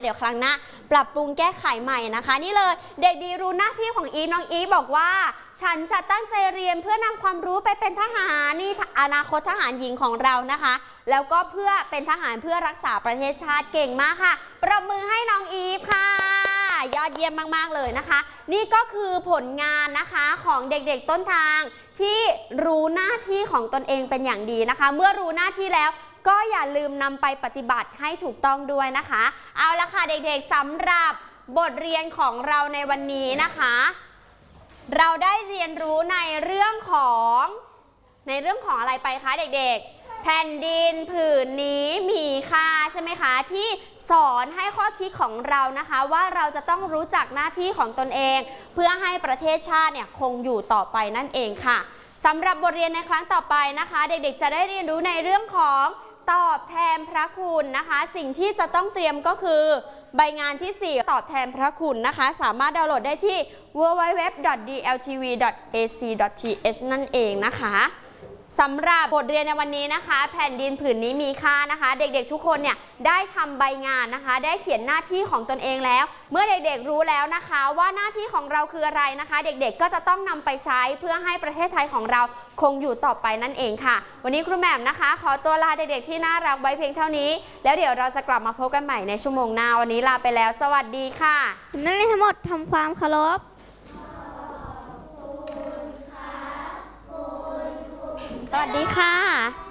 เดี๋ยวครั้งหน้าปรับปรุงแก้ไขใหม่นะคะนี่เลยเด็กดีรู้หน้าที่ของอีฟน้องอีฟบอกว่าฉันจะตั้งใจเรียนเพื่อนำความรู้ไปเป็นทหารนี่อนาคตทหารหญิงของเรานะคะแล้วก็เพื่อเป็นทหารเพื่อรักษาประเทศชาติเก่งมากค่ะปรบมือให้น้องอีฟค่ะยอดเยี่ยมมากๆเลยนะคะนี่ก็คือผลงานนะคะของเด็กๆต้นทางที่รู้หน้าที่ของตนเองเป็นอย่างดีนะคะเมื่อรู้หน้าที่แล้วก็อย่าลืมนำไปปฏิบัติให้ถูกต้องด้วยนะคะเอาละค่ะเด็กๆสำหรับบทเรียนของเราในวันนี้นะคะเราได้เรียนรู้ในเรื่องของอะไรไปคะเด็กๆแผ่นดินผืนนี้มีค่าใช่ไหมคะที่สอนให้ข้อคิดของเรานะคะว่าเราจะต้องรู้จักหน้าที่ของตนเองเพื่อให้ประเทศชาติเนี่ยคงอยู่ต่อไปนั่นเองค่ะสำหรับบทเรียนในครั้งต่อไปนะคะเด็กๆจะได้เรียนรู้ในเรื่องของตอบแทนพระคุณนะคะสิ่งที่จะต้องเตรียมก็คือใบงานที่4ตอบแทนพระคุณนะคะสามารถดาวน์โหลดได้ที่ www.dltv.ac.th นั่นเองนะคะสำหรับบทเรียนในวันนี้นะคะแผ่นดินผืนนี้มีค่านะคะเด็กๆทุกคนเนี่ยได้ทำใบงานนะคะได้เขียนหน้าที่ของตนเองแล้วเมื่อเด็กๆรู้แล้วนะคะว่าหน้าที่ของเราคืออะไรนะคะเด็กๆก็จะต้องนำไปใช้เพื่อให้ประเทศไทยของเราคงอยู่ต่อไปนั่นเองค่ะวันนี้ครูแหม่มนะคะขอตัวลาเด็กๆที่น่ารักไว้เพียงเท่านี้แล้วเดี๋ยวเราจะกลับมาพบกันใหม่ในชั่วโมงหน้าวันนี้ลาไปแล้วสวัสดีค่ะนักเรียนทั้งหมดทำความเคารพสวัสดีค่ะ